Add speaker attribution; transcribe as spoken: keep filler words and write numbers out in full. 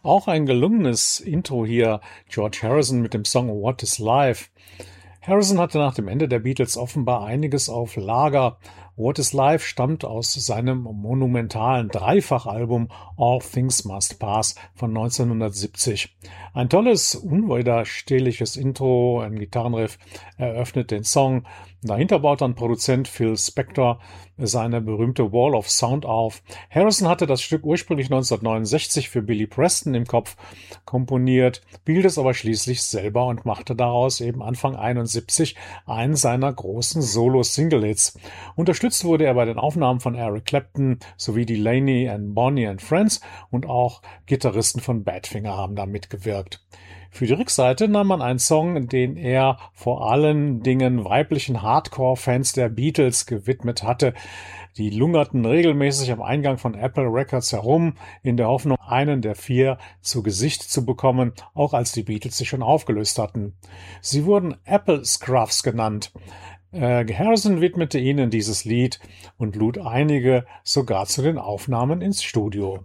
Speaker 1: Auch ein gelungenes Intro hier, George Harrison mit dem Song What is Life. Harrison hatte nach dem Ende der Beatles offenbar einiges auf Lager. What is Life stammt aus seinem monumentalen Dreifachalbum All Things Must Pass von neunzehnhundertsiebzig. Ein tolles, unwiderstehliches Intro, ein Gitarrenriff eröffnet den Song. Dahinter baut dann Produzent Phil Spector seine berühmte Wall of Sound auf. Harrison hatte das Stück ursprünglich neunzehnhundertneunundsechzig für Billy Preston im Kopf komponiert, behielt es aber schließlich selber und machte daraus eben Anfang einundsiebzig einen seiner großen Solo-Single-Hits. Unterstützt wurde er bei den Aufnahmen von Eric Clapton sowie Delaney and Bonnie and Friends und auch Gitarristen von Badfinger haben da mitgewirkt. Für die Rückseite nahm man einen Song, den er vor allen Dingen weiblichen Hardcore-Fans der Beatles gewidmet hatte. Die lungerten regelmäßig am Eingang von Apple Records herum, in der Hoffnung, einen der vier zu Gesicht zu bekommen, auch als die Beatles sich schon aufgelöst hatten. Sie wurden Apple Scruffs genannt. Äh, Harrison widmete ihnen dieses Lied und lud einige sogar zu den Aufnahmen ins Studio.